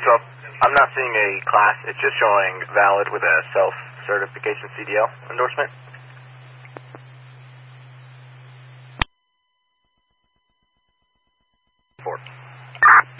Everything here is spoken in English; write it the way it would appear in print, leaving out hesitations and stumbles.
So I'm not seeing a class. It's just showing valid with a self-certification CDL endorsement. Four.